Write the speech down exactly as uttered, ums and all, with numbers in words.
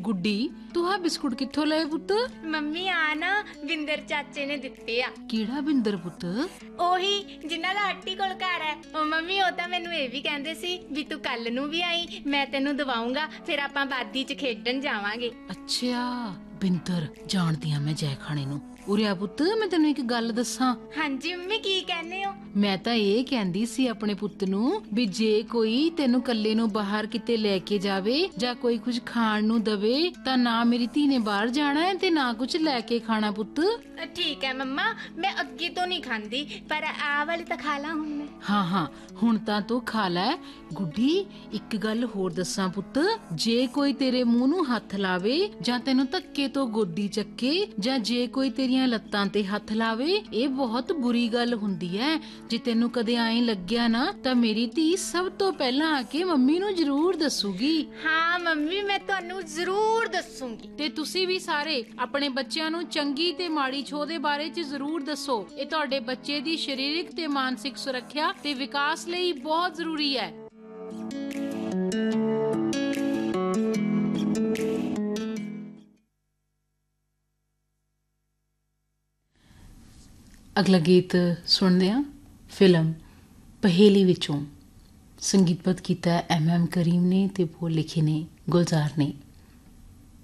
गुड्डी तू आ बिस्कुट कित्थों लए पुत्त? ਮੰਮੀ ਆ ਨਾ ਬਿੰਦਰ ਚਾਚੇ ਨੇ ਦਿੱਤੇ ਆ। ਕਿਹੜਾ ਬਿੰਦਰ ਪੁੱਤ? ਉਹੀ ਜਿਨ੍ਹਾਂ ਦਾ ਆਂਟੀ ਕੋਲ ਘਰ ਹੈ। ਉਹ ਮੰਮੀ ਉਹ ਤਾਂ ਮੈਨੂੰ ਇਹ ਵੀ ਕਹਿੰਦੇ ਸੀ ਵੀ ਤੂੰ ਕੱਲ ਨੂੰ ਵੀ ਆਈ, ਮੈਂ ਤੈਨੂੰ ਦਵਾਉਂਗਾ, ਫਿਰ ਆਪਾਂ ਬਾਦੀ 'ਚ ਖੇਡਣ ਜਾਵਾਂਗੇ। ਅੱਛਾ ਬਿੰਦਰ, ਜਾਣਦੀ ਆ ਮੈਂ ਜੈ ਖਾਣੇ ਨੂੰ। ਉਰੇ ਆ ਪੁੱਤ, ਮੈਂ ਤੈਨੂੰ ਇੱਕ ਗੱਲ ਦੱਸਾਂ। ਹਾਂਜੀ ਮੰਮੀ, ਕੀ ਕਹਿੰਦੇ ਹੋ? ਮੈਂ ਤਾਂ ਇਹ ਕਹਿੰਦੀ ਸੀ ਆਪਣੇ ਪੁੱਤ ਨੂੰ ਵੀ ਜੇ ਕੋਈ ਤੈਨੂੰ ਕੱਲੇ ਨੂੰ ਬਾਹਰ ਕਿਤੇ ਲੈ ਕੇ ਜਾਵੇ ਜਾਂ ਕੋਈ ਕੁਝ ਖਾਣ ਨੂੰ ਦਵੇ ਤਾਂ ਨਾ ਮੇਰੀ ਧੀ ਨੇ ਬਾਹਰ ਜਾਣਾ ਹੈ ਤੇ ਨਾ ਕੁਝ ਲੈ ਕੇ ਖਾਣਾ ਪੁੱਤ। ਠੀਕ ਹੈ ਮੰਮਾ, ਮੈਂ ਅੱਗੇ ਤੋਂ ਨਹੀਂ ਖਾਂਦੀ, ਪਰ ਆਹ ਵਾਲੀ ਤਾਂ ਖਾ ਲਾਂ ਹੁਣ ਮੈਂ। ਹਾਂ ਹਾਂ ਹੁਣ ਤਾਂ ਤੂੰ ਖਾ ਲੈ। ਗੁੱਡੀ ਇੱਕ ਗੱਲ ਹੋਰ ਦੱਸਾਂ ਪੁੱਤ, ਜੇ ਕੋਈ ਤੇਰੇ ਮੂੰਹ ਨੂੰ ਹੱਥ ਲਾਵੇ ਜਾਂ ਤੈਨੂੰ ਧੱਕੇ ਤੋਂ ਗੋਦੀ ਚੱਕੇ ਜਾਂ ਜੇ ਕੋਈ ਤੇਰੀਆਂ ਲੱਤਾਂ ਤੇ ਹੱਥ ਲਾਵੇ, ਇਹ ਬਹੁਤ ਬੁਰੀ ਗੱਲ ਹੁੰਦੀ ਹੈ। ਜੇ ਤੈਨੂੰ ਕਦੇ ਐਂ ਲੱਗਿਆ ਨਾ ਤਾਂ ਮੇਰੀ ਧੀ ਸਭ ਤੋਂ ਪਹਿਲਾਂ ਆ ਕੇ ਮੰਮੀ ਨੂੰ ਜ਼ਰੂਰ ਦੱਸੂਗੀ। ਹਾਂ ਮੰਮੀ, ਮੈਂ ਤੁਹਾਨੂੰ ਜ਼ਰੂਰ ਦੱਸੂਗੀ। ਤੇ ਤੁਸੀਂ ਵੀ ਸਾਰੇ ਆਪਣੇ ਬੱਚਿਆਂ ਨੂੰ ਚੰਗੀ ਤੇ ਮਾੜੀ ਛੋਹ ਦੇ ਬਾਰੇ ਚ ਜ਼ਰੂਰ ਦੱਸੋ। ਇਹ ਤੁਹਾਡੇ ਬੱਚੇ ਦੀ ਸਰੀਰਕ ਤੇ ਮਾਨਸਿਕ ਸੁਰੱਖਿਆ ਤੇ ਵਿਕਾਸ ਲਈ ਬਹੁਤ ਜ਼ਰੂਰੀ ਹੈ। ਅਗਲਾ ਗੀਤ ਸੁਣਦੇ ਹਾਂ ਫਿਲਮ ਪਹੇਲੀ ਵਿੱਚੋਂ। ਸੰਗੀਤਬੱਧ ਕੀਤਾ ਐਮ ਐਮ ਕਰੀਮ ਨੇ ਤੇ ਬੋਲ ਲਿਖੇ ਨੇ ਗੁਲਜ਼ਾਰ ਨੇ।